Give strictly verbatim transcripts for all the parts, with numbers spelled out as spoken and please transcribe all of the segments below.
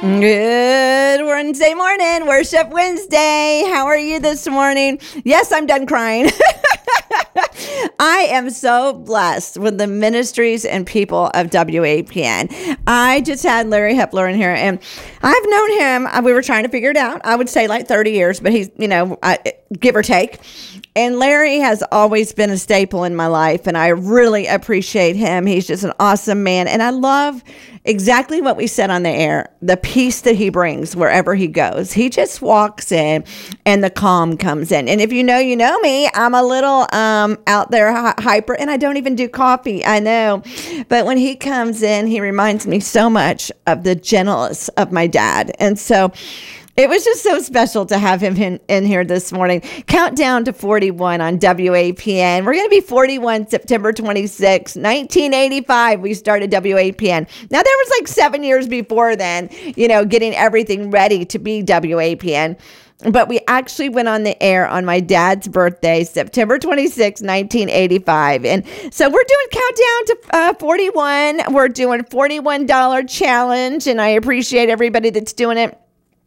Good Wednesday morning, Worship Wednesday. How are you this morning? Yes, I'm done crying. I am so blessed with the ministries and people of W A P N. I just had Larry Hepler in here, and I've known him. We were trying to figure it out. I would say like thirty years, but he's, you know, I, give or take. And Larry has always been a staple in my life, and I really appreciate him. He's just an awesome man, and I love exactly what we said on the air, the peace that he brings wherever he goes. He just walks in and the calm comes in. And if you know, you know me, I'm a little um, out there hi- hyper, and I don't even do coffee, I know. But when he comes in, he reminds me so much of the gentleness of my dad. And so it was just so special to have him in, in here this morning. Countdown to forty-one on W A P N. We're going to be forty-one September twenty-sixth, nineteen eighty-five. We started W A P N. Now, there was like seven years before then, you know, getting everything ready to be W A P N. But we actually went on the air on my dad's birthday, September twenty-sixth, nineteen eighty-five. And so we're doing countdown to uh, forty-one. We're doing forty-one dollars challenge, and I appreciate everybody that's doing it.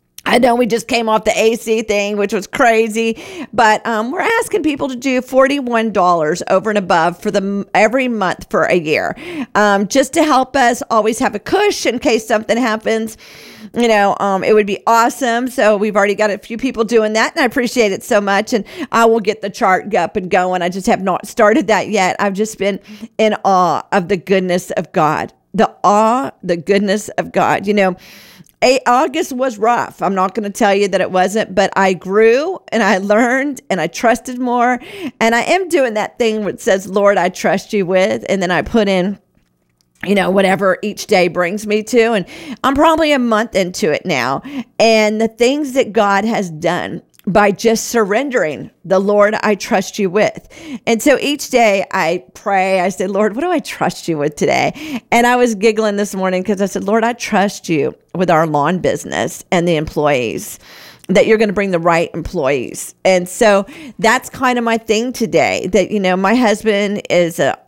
I know we just came off the A C thing, which was crazy, but um, we're asking people to do forty-one dollars over and above for the every month for a year, um, just to help us always have a cushion in case something happens. You know, um, it would be awesome. So we've already got a few people doing that, and I appreciate it so much. And I will get the chart up and going. I just have not started that yet. I've just been in awe of the goodness of God, the awe, the goodness of God. You know, A- August was rough. I'm not going to tell you that it wasn't, but I grew and I learned and I trusted more. And I am doing that thing which says, Lord, I trust you with, and then I put in, you know, whatever each day brings me to. And I'm probably a month into it now. And the things that God has done by just surrendering, the Lord, I trust you with. And so each day I pray, I say, Lord, what do I trust you with today? And I was giggling this morning because I said, Lord, I trust you with our lawn business and the employees, that you're going to bring the right employees. And so that's kind of my thing today, that, you know, my husband is a